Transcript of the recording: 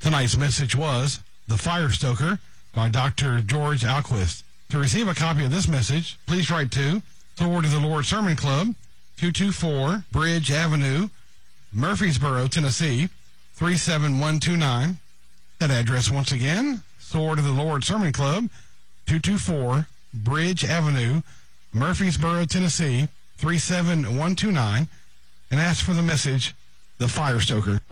Tonight's message was The Fire Stoker by Dr. George Alquist. To receive a copy of this message, please write to Sword of the Lord Sermon Club, 224 Bridge Avenue, Murfreesboro, Tennessee, 37129. That address once again, Sword of the Lord Sermon Club, 224 Bridge Avenue, Murfreesboro, Tennessee, 37129, and ask for the message, The Fire Stoker.